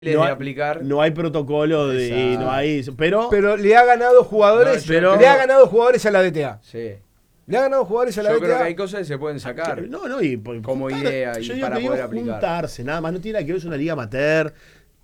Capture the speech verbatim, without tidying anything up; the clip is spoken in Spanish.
no de hay, aplicar. no hay protocolo de, y no hay, pero, Pero le ha ganado jugadores, No, pero- le ha ganado jugadores a la D T A. Sí. Le ha ganado jugadores a la Yo D T A. creo que hay cosas que se pueden sacar. no, no, y por- Como juntar- idea y yo digo para que digo poder aplicar. juntarse, nada más, no tiene nada que ver, es una liga amateur,